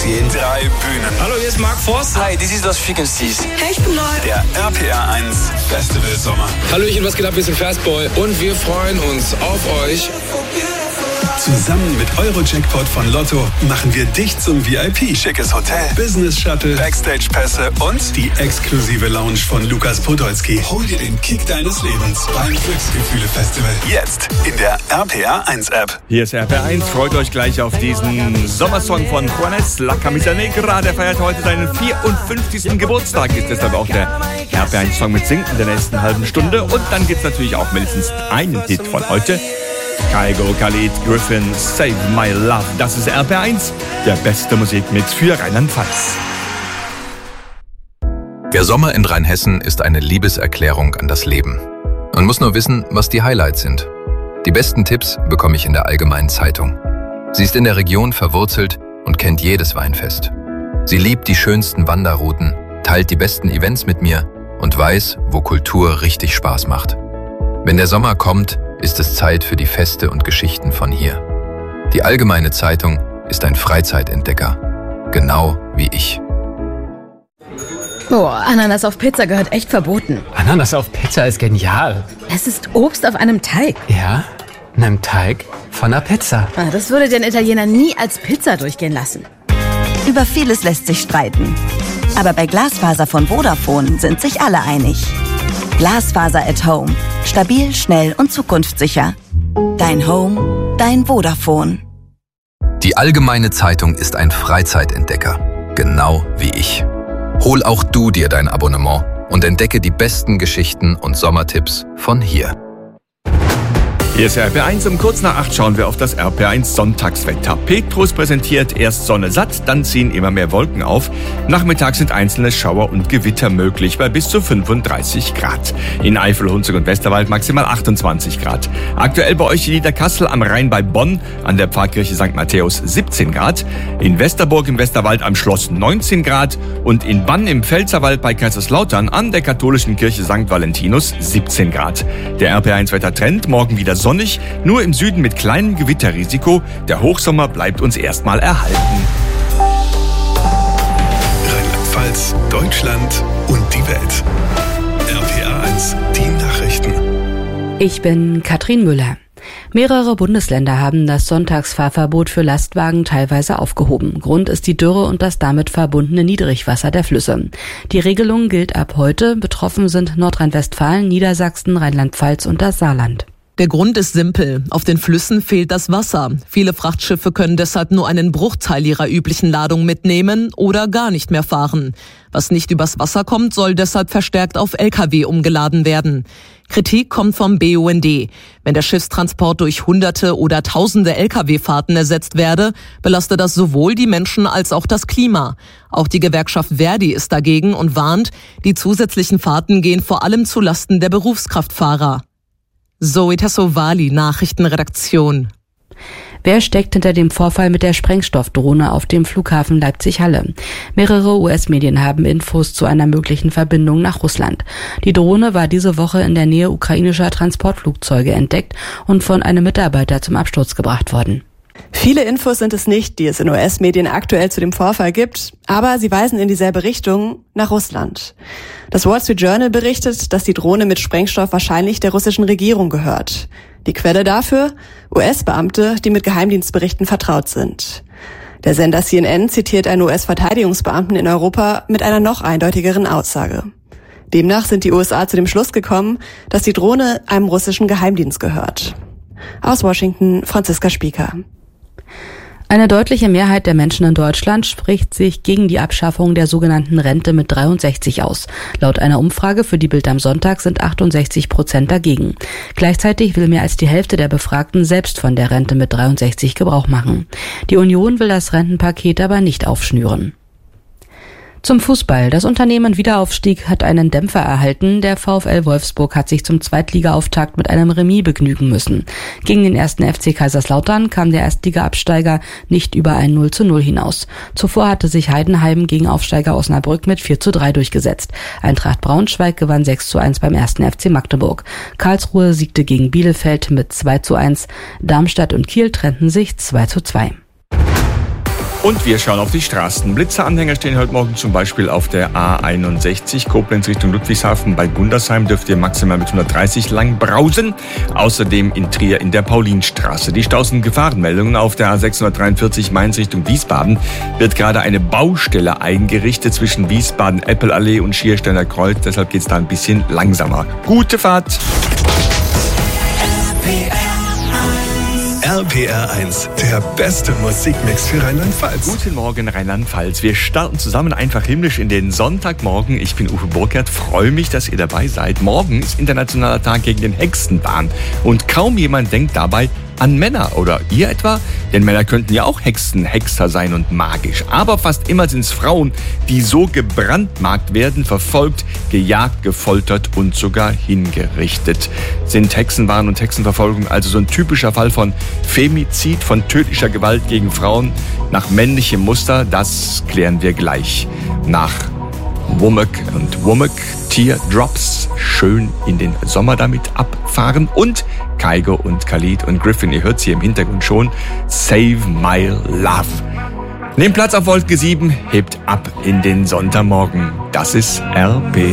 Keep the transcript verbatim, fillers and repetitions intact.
gehen. Drei Bühnen. Hallo, hier ist Mark Forster. Hi, this is Los Frequencies. Hey, ich bin Leute. Der R P R eins Festival Sommer. Hallöchen, was geht ab? Wir sind Fastboy und wir freuen uns auf euch. Zusammen mit Euro-Jackpot von Lotto machen wir dich zum V I P. Schickes Hotel, Business-Shuttle, Backstage-Pässe und die exklusive Lounge von Lukas Podolski. Hol dir den Kick deines Lebens beim Glücksgefühle-Festival. jetzt in der R P R eins App. Hier ist R P R eins, freut euch gleich auf diesen Sommersong von Juanes, La Camisa Negra. Der feiert heute seinen vierundfünfzigsten Geburtstag, ist deshalb auch der R P R eins Song mit Singen in der nächsten halben Stunde. Und dann gibt's natürlich auch mindestens einen Hit von heute. Kygo, Khalid, Griffin, Save My Love. Das ist R P R eins, der beste Musikmix für Rheinland-Pfalz. Der Sommer in Rheinhessen ist eine Liebeserklärung an das Leben. Man muss nur wissen, was die Highlights sind. Die besten Tipps bekomme ich in der Allgemeinen Zeitung. Sie ist in der Region verwurzelt und kennt jedes Weinfest. Sie liebt die schönsten Wanderrouten, teilt die besten Events mit mir und weiß, wo Kultur richtig Spaß macht. Wenn der Sommer kommt, ist es Zeit für die Feste und Geschichten von hier. Die Allgemeine Zeitung ist ein Freizeitentdecker, genau wie ich. Boah, Ananas auf Pizza gehört echt verboten. Ananas auf Pizza ist genial. Es ist Obst auf einem Teig. Ja, einem Teig von einer Pizza. Ah, das würde den Italiener nie als Pizza durchgehen lassen. Über vieles lässt sich streiten. Aber bei Glasfaser von Vodafone sind sich alle einig. Glasfaser at Home. Stabil, schnell und zukunftssicher. Dein Home, dein Vodafone. Die Allgemeine Zeitung ist ein Freizeitentdecker, genau wie ich. Hol auch du dir dein Abonnement und entdecke die besten Geschichten und Sommertipps von hier. Hier ist R P R eins, um kurz nach acht schauen wir auf das R P R eins Sonntagswetter. Petrus präsentiert erst Sonne satt, dann ziehen immer mehr Wolken auf. Nachmittags sind einzelne Schauer und Gewitter möglich bei bis zu fünfunddreißig Grad. In Eifel, Hunsrück und Westerwald maximal achtundzwanzig Grad. Aktuell bei euch in Niederkassel am Rhein bei Bonn, an der Pfarrkirche Sankt Matthäus siebzehn Grad. In Westerburg im Westerwald am Schloss neunzehn Grad. Und in Bann im Pfälzerwald bei Kaiserslautern an der katholischen Kirche Sankt Valentinus siebzehn Grad. Der R P R eins Wettertrend, morgen wieder sonnig, nur im Süden mit kleinem Gewitterrisiko. Der Hochsommer bleibt uns erstmal erhalten. Rheinland-Pfalz, Deutschland und die Welt. R P R eins, die Nachrichten. Ich bin Katrin Müller. Mehrere Bundesländer haben das Sonntagsfahrverbot für Lastwagen teilweise aufgehoben. Grund ist die Dürre und das damit verbundene Niedrigwasser der Flüsse. Die Regelung gilt ab heute. Betroffen sind Nordrhein-Westfalen, Niedersachsen, Rheinland-Pfalz und das Saarland. Der Grund ist simpel. Auf den Flüssen fehlt das Wasser. Viele Frachtschiffe können deshalb nur einen Bruchteil ihrer üblichen Ladung mitnehmen oder gar nicht mehr fahren. Was nicht übers Wasser kommt, soll deshalb verstärkt auf L K W umgeladen werden. Kritik kommt vom B U N D. Wenn der Schiffstransport durch Hunderte oder Tausende L K W-Fahrten ersetzt werde, belastet das sowohl die Menschen als auch das Klima. Auch die Gewerkschaft Verdi ist dagegen und warnt, die zusätzlichen Fahrten gehen vor allem zu Lasten der Berufskraftfahrer. Zoe Tassovali, Nachrichtenredaktion. Wer steckt hinter dem Vorfall mit der Sprengstoffdrohne auf dem Flughafen Leipzig-Halle? Mehrere U S-Medien haben Infos zu einer möglichen Verbindung nach Russland. Die Drohne war diese Woche in der Nähe ukrainischer Transportflugzeuge entdeckt und von einem Mitarbeiter zum Absturz gebracht worden. Viele Infos sind es nicht, die es in U S-Medien aktuell zu dem Vorfall gibt, aber sie weisen in dieselbe Richtung, nach Russland. Das Wall Street Journal berichtet, dass die Drohne mit Sprengstoff wahrscheinlich der russischen Regierung gehört. Die Quelle dafür? U S-Beamte, die mit Geheimdienstberichten vertraut sind. Der Sender C N N zitiert einen U S-Verteidigungsbeamten in Europa mit einer noch eindeutigeren Aussage. Demnach sind die U S A zu dem Schluss gekommen, dass die Drohne einem russischen Geheimdienst gehört. Aus Washington, Franziska Spieker. Eine deutliche Mehrheit der Menschen in Deutschland spricht sich gegen die Abschaffung der sogenannten Rente mit dreiundsechzig aus. Laut einer Umfrage für die Bild am Sonntag sind achtundsechzig Prozent dagegen. Gleichzeitig will mehr als die Hälfte der Befragten selbst von der Rente mit dreiundsechzig Gebrauch machen. Die Union will das Rentenpaket aber nicht aufschnüren. Zum Fußball. Das Unternehmen Wiederaufstieg hat einen Dämpfer erhalten. Der VfL Wolfsburg hat sich zum Zweitliga-Auftakt mit einem Remis begnügen müssen. Gegen den ersten F C Kaiserslautern kam der Erstliga-Absteiger nicht über ein null zu null hinaus. Zuvor hatte sich Heidenheim gegen Aufsteiger Osnabrück mit vier zu drei durchgesetzt. Eintracht Braunschweig gewann sechs zu eins beim ersten F C Magdeburg. Karlsruhe siegte gegen Bielefeld mit zwei zu eins. Darmstadt und Kiel trennten sich zwei zu zwei. Und wir schauen auf die Straßen. Blitzeranhänger stehen heute Morgen zum Beispiel auf der A einundsechzig, Koblenz Richtung Ludwigshafen. Bei Gundersheim dürft ihr maximal mit hundertdreißig lang brausen. Außerdem in Trier in der Paulinstraße. Die Staus- und Gefahrenmeldungen auf der A sechshundertdreiundvierzig Mainz Richtung Wiesbaden wird gerade eine Baustelle eingerichtet zwischen Wiesbaden-Eppelallee und Schiersteiner Kreuz. Deshalb geht es da ein bisschen langsamer. Gute Fahrt! R P R eins, der beste Musikmix für Rheinland-Pfalz. Guten Morgen Rheinland-Pfalz. Wir starten zusammen einfach himmlisch in den Sonntagmorgen. Ich bin Uwe Burkhardt, freue mich, dass ihr dabei seid. Morgen ist Internationaler Tag gegen den Hexenwahn. Und kaum jemand denkt dabei an Männer. Oder ihr etwa? Denn Männer könnten ja auch Hexen, Hexer sein und magisch. Aber fast immer sind es Frauen, die so gebrandmarkt werden, verfolgt, gejagt, gefoltert und sogar hingerichtet. Sind Hexenwahn und Hexenverfolgung also so ein typischer Fall von Femizid, von tödlicher Gewalt gegen Frauen nach männlichem Muster? Das klären wir gleich. Nach Womack und Womack, Teardrops, schön in den Sommer damit abfahren. Und Kygo und Khalid und Griffin, ihr hört sie im Hintergrund schon, Save My Love. Nehmt Platz auf Wolke sieben, hebt ab in den Sonntagmorgen. Das ist R P